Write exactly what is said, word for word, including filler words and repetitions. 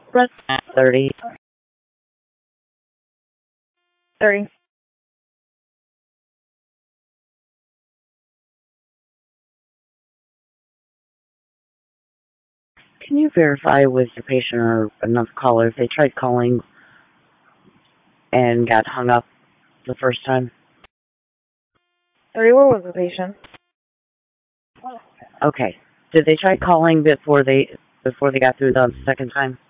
Press thirty. thirty. Can you verify with your patient or another caller if they tried calling and got hung up the first time? thirty, where was the patient? Okay. Did they try calling before they before they got through the second time?